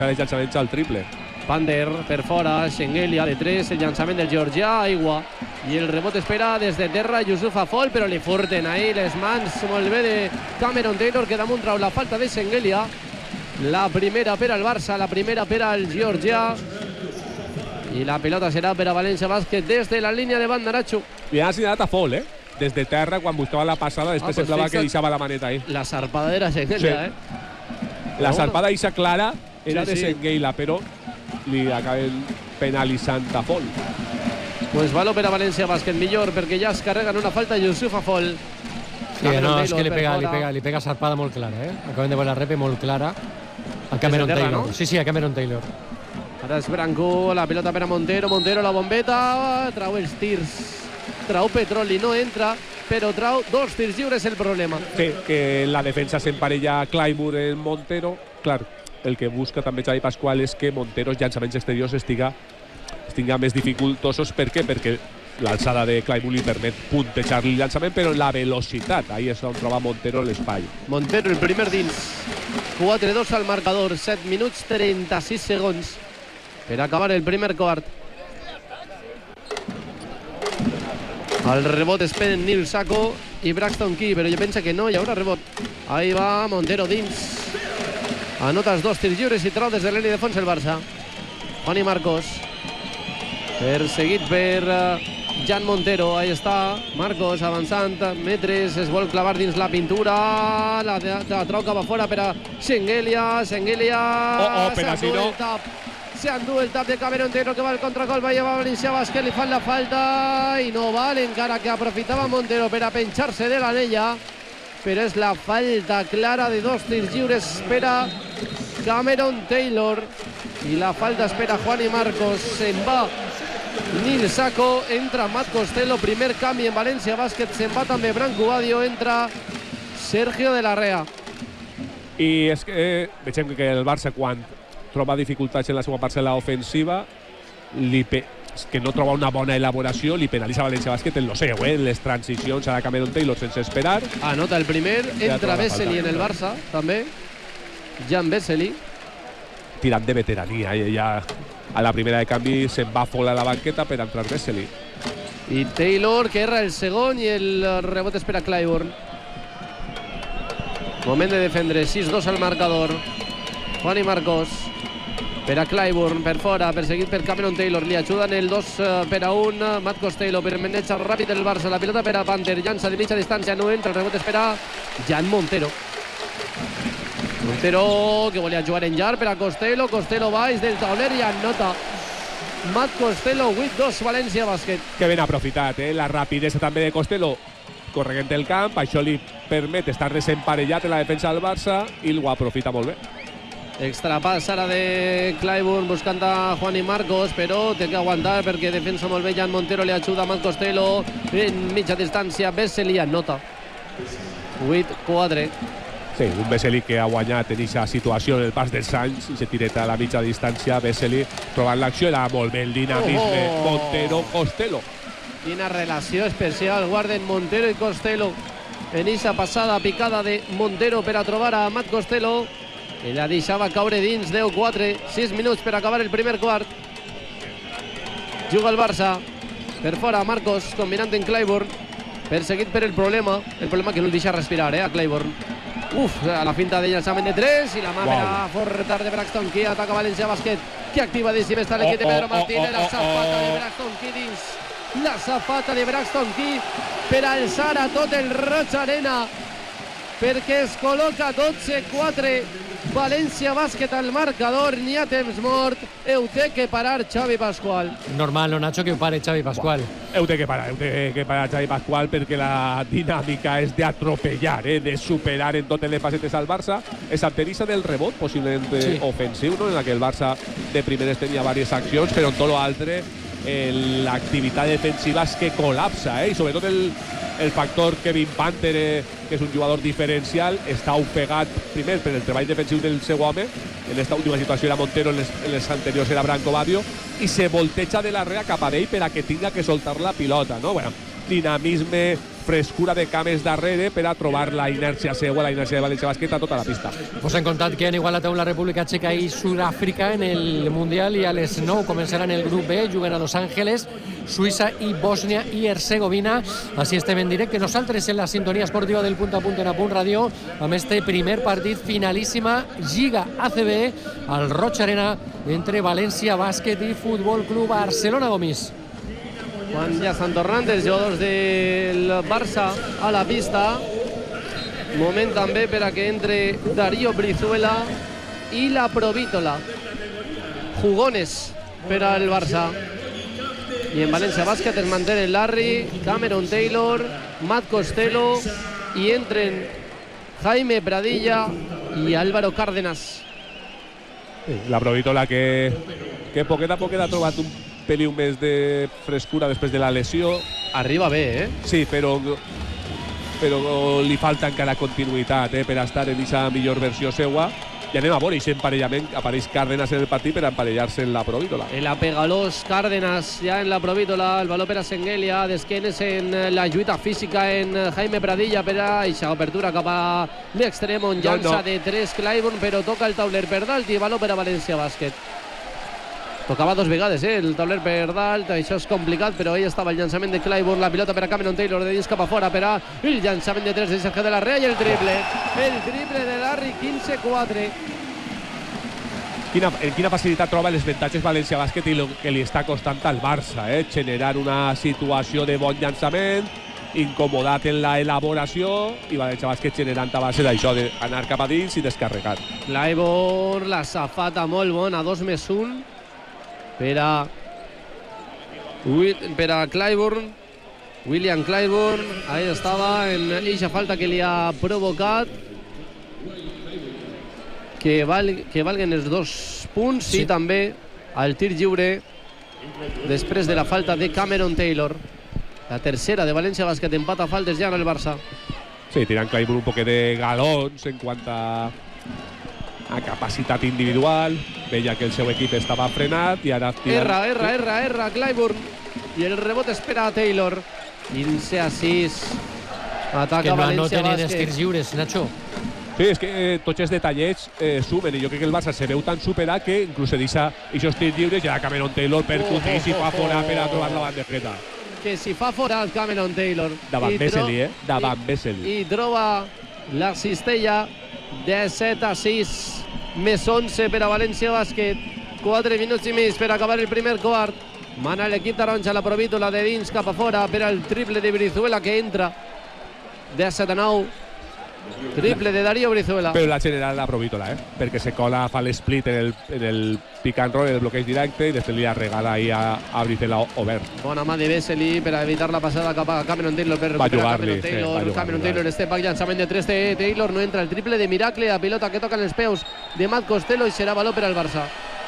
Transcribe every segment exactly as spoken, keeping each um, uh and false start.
els llançaments al triple. Pander per fora, Shengelia de tres, el llançament del georgià, aigua, i el rebot espera des de terra Yusuf Afol, però li furten ahí les mans molt bé de Cameron Taylor, que damunt trau la falta de Shengelia. La primera per al Barça, la primera per al georgià, i la pilota serà per a València Bàsquet des de la línia de banda, Nacho. Li ha assenyalat Afol, eh? Des de terra, quan buscava la passada, després ah, pues semblava que deixava la maneta ahí. La zarpada era Shengelia, sí. eh? La zarpada Isa clara era sí, de sí. Shengelia, però li acaben penalitzant Afol. Pues valor per a València Bàsquet, millor, perquè ja es carreguen una falta Yusuf Afol. Sí, no, és que li pega, li pega, li pega zarpada molt clara, eh? Acabem de veure la repe molt clara a Cameron terra, Taylor. No? Sí, sí, a Cameron Taylor. Ara és Branco, la pilota per a Montero, Montero la bombeta, trau els tirs, trau Petroli, no entra, però trau dos tirs lliures, el problema. Sí, que la defensa s'emparella Clyburn en Montero, clar, el que busca també Xavi Pasqual és que Montero, els llançaments exteriors, estiga, estiga més dificultosos. Per què? Perquè l'alçada de Clyburn li permet puntejar-li el llançament, però la velocitat, ahí és on troba Montero l'espai. Montero, el primer dins, quatre dos al marcador, set minuts trenta-sis segons per acabar el primer quart. El rebot esperen Nil Sacco i Braxton Key, però jo penso que no hi haurà rebot. Ahí va Montero dins. Anota els dos tirs lliures i trau des de l'línia de fons el Barça. Juani Marcos, perseguit per Jan Montero. Ahí està Marcos avançant metres, es vol clavar dins la pintura, la, la trau cap a fora per a Shengelia. Shengelia oh, oh, però si no s'endú el tap de Cameron Taylor, que va al contragol, va llevar València Bàsquet, li fan la falta i no val, encara que aprofitava Montero per a penjar-se de l'anella, però és la falta clara de dos tirs lliures, espera Cameron Taylor, i la falta espera Juani Marcos. Se'n va Nil Sacco, entra Matt Costello, primer canvi en València Bàsquet, se'n va també Branco Badio, entra Sergio de la Rea. I és que eh, veiem que el Barça, quan troba dificultats en la seva parcel·la ofensiva, li pe que no troba una bona elaboració, li penalitza València Bàsquet en lo seu, eh? En les transicions a la Cameron Taylor sense esperar. Anota el primer, entra Vesely en el Barça, també. Jan Vesely. Tirant de veterania, eh? Ja a la primera de canvi se'n va fora a la banqueta per entrar Vesely. I Taylor, que erra el segon, i el rebot espera Clyburn. Moment de defendre, sis dos al marcador. Juani Marcos per a Clyburn, per fora, perseguit per Cameron Taylor, li ajuden el dos per a un, Matt Costello, per meneig ràpid el Barça, la pilota per a Panther, llança de mitja distància, no entra, el rebot espera Jan Montero. Montero, que volia jugar en llarg per a Costello, Costello baix del tauler i anota. Matt Costello, vuit dos, València Bàsquet. Que ben aprofitat, eh? La rapidesa també de Costello, corregent el camp, això li permet estar desemparellat en la defensa del Barça i ho aprofita molt bé. Extrapàs ara de Clyburn buscant a Juani Marcos, però té que aguantar perquè defensa molt bé Jan Montero, li ajuda a Matt Costello en mitja distància. Vesely anota vuit quatre. Sí, un Vesely que ha guanyat en aquesta situació en el pas dels anys i se tireta a la mitja distància. Vesely trobant l'acció, era molt bé el dinamisme. Oh! Montero, Costello. Quina relació especial guarden Montero i Costello en aquesta passada picada de Montero per a trobar a Matt Costello, i la deixava caure dins. Deu quatre, sis minuts per acabar el primer quart. Juga el Barça per fora, Marcos combinant en Clyburn, perseguit per el problema, el problema que no el deixa respirar, eh, a Clyburn. Uf, a la finta de llançament de tres i la mà wow. per a fortar de Braxton Key, ataca València Bàsquet, que activadíssim està l'equip de Pedro Martínez, la safata de Braxton Key dins, la safata de Braxton Key per alçar a tot el Roig Arena, perquè es col·loca dotze quatre. València Bàsquet al marcador, n'hi ha temps mort, heu té que parar Xavi Pasqual. Normal, no, Nacho, que ho pare Xavi Pasqual. Heu té que parar, heu té que parar Xavi Pasqual perquè la dinàmica és d'atropellar, eh, de superar en totes les facetes al Barça. És anterissa del rebot, possiblement sí. ofensiu, no? En la que el Barça de primeres tenia diverses accions, però en tot l'altre l'activitat defensiva és que col·lapsa, eh? I sobretot el, el factor Kevin Panther, eh, que és un jugador diferencial, està ofegat primer per el treball defensiu del seu home, en esta última situació era Montero, en les, en les anteriors era Branco Badio, i se volteja de la rea cap a ell per a que tinga que soltar la pilota, no? Bueno, dinamisme, frescura de cames darrere per a trobar la inèrcia seua, la inèrcia de València Bàsquet a tota la pista. Us hem contat que han igualat amb la República Txeca i Sud-àfrica en el Mundial i a les nou començaran el grup B, juguen a Los Ángeles, Suïssa i Bòsnia i Hercegovina. Així estem en directe nosaltres en la sintonia esportiva del Punt a Punt en Apunt Ràdio amb este primer partit finalíssima Lliga A C B al Roig Arena entre València Bàsquet i Futbol Club Barcelona. Gomis. Quan ja estan tornant els jugadors del Barça a la pista. Moment també per a que entre Darío Brizuela i la Provítola. Jugones per al Barça. I en València Bàsquet es manté el Larry, Cameron Taylor, Matt Costello i entren Jaime Pradilla i Álvaro Cárdenas. La Provítola que, que poquet a poquet ha trobat un peliu més de frescura després de la lesió. Arriba bé, eh? Sí, però, però li falta encara continuïtat eh, per a estar en aquesta millor versió seua. I anem a veure aquest emparellament. Apareix Cárdenas en el partit per a emparellar-se en la Provítola. El apegalós Cárdenas ja en la Provítola. El valor per a Sengelia. D'esquenes en la lluita física en Jaime Pradilla per a aquesta obertura cap a l'extrem on llança no, no. de tres Clyburn, però toca el tauler per dalt i valor per a València Bàsquet. Tocava dos vegades, eh, el tauler per dalt, això és complicat, però ahí estava el llançament de Clyburn, la pilota per a Cameron Taylor, de dins cap a fora, per a el llançament de tres de Sergio de la Rea i el triple. El triple de Larry, quinze quatre. Quina, en quina facilitat troba les avantatges València Bàsquet i el que li està costant al Barça, eh? Generar una situació de bon llançament, incomodat en la elaboració i València Bàsquet generant a base d'això, d'anar cap a dins i descarregar. Clyburn, la safata molt bona, dos més un. Per a, per a Clyburn, William Clyburn, ahí estava en eixa falta que li ha provocat, que, val, que valguen els dos punts sí. I també al tir lliure després de la falta de Cameron Taylor. La tercera de València Bàsquet, empata faltes ja en el Barça. Sí, tirant Clyburn un poquet de galons en quant a a capacitat individual, veia que el seu equip estava frenat i ara... Erra, erra, erra, erra, Clyburn. I el rebot espera a Taylor. quinze a sis. Ataca que no, València no tenien Bàsquet. estirs lliures, Nacho. Sí, és que eh, tots els detallets eh, sumen i jo crec que el Barça se veu tan superat que inclús deixa aquests tirs lliures i ara Cameron Taylor per oh, cutir si oh, fa oh, fora oh. per a trobar la bandejeta. Que si fa fora el Cameron Taylor. Davant Vesely, eh? Davant Vesely. I troba la cistella. disset a sis. Més onze per a València Bàsquet. quatre minuts i mig per acabar el primer quart. Mana l'equip taronja, la Provítola de dins cap a fora per al triple de Brizuela que entra. disset a nou. Triple de Darío Brizuela. Però la general la Provítola, eh? Perquè se cola, fa l'split en el, en el pick and roll, en el bloqueig directe i després li ha regala ahí a, a Brizuela obert. Bona mà de Vesely per a evitar la passada cap a Cameron Taylor per recuperar Cameron Taylor. Sí, Cameron Taylor, este back llançament de tres de Taylor, no entra el triple de Miracle, la pilota que toca en els peus de Matt Costello i serà valor per al Barça.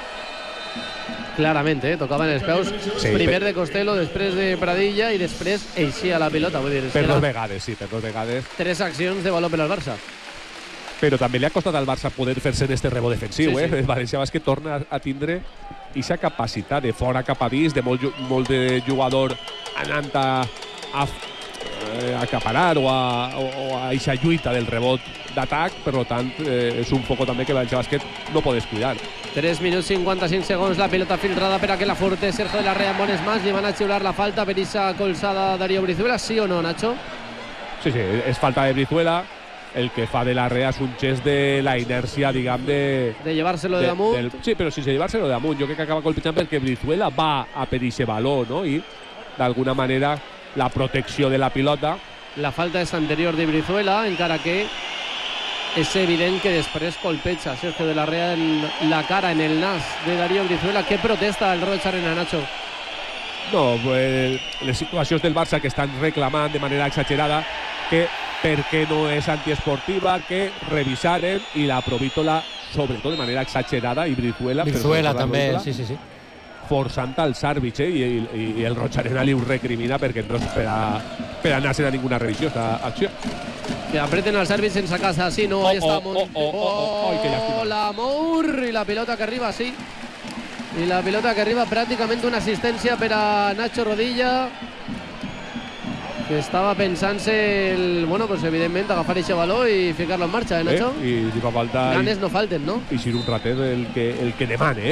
Clarament, eh? Tocava en els peus. Sí, primer per... de Costello, després de Pradilla i després eixia la pilota. Vull dir, per dos vegades, sí, per dos vegades. Tres accions de valor per al Barça. Però també li ha costat al Barça poder fer-se en este rebot defensiu, sí, eh? Sí. El València Bàsquet torna a tindre aquesta capacitat de fora cap a dins, de molt, molt de jugador anant a, a, a acaparar o a, o a aquesta lluita del rebot d'atac, per tant, eh, és un poco també que el València Bàsquet no pot descuidar. tres minuts cinquanta-cinc segons, la pilota filtrada per a que la forte Sergio de la Rea en bones mans, li van a xiular la falta per aquesta colzada Darío Brizuela, sí o no, Nacho? Sí, sí, és falta de Brizuela. El que fa de la Rea és un gest de la inèrcia, diguem, de... De llevárselo de, de damunt. Del, sí, però sense llevárselo de damunt. Jo crec que acaba colpejant perquè Brizuela va a per ixe valor, no? I, d'alguna manera, la protecció de la pilota. La falta és anterior de Brizuela, encara que és evident que després colpeja Sergio de la Rea en la cara, en el nas de Darío Brizuela. Què protesta el Roig Arena, Nacho? No, pues, les situacions del Barça que estan reclamant de manera exagerada que perquè no és antiesportiva, que revisaren i la Provítola, sobretot de manera exagerada, i Brizuela... Brizuela també, sí, sí, sí. Forçant als àrbits, eh? I, i, i el Roig Arena li ho recrimina perquè no és per, a, per anar-se'n a ninguna revisió, aquesta acció. Que apreten els àrbits sense casa, sí, no, oh, ahí està... Oh, oh, oh, oh, oh, oh, oh, oh, la Mour, i la pilota que arriba, sí. I la pilota que arriba pràcticament una assistència per a Nacho Rodilla, que estava pensant-se, el, bueno, pues evidentment, agafar aquest valor i ficar-lo en marxa, eh, Nacho? Eh? I li fa falta... Ganes no falten, no? I si un ratet el que, el que demane,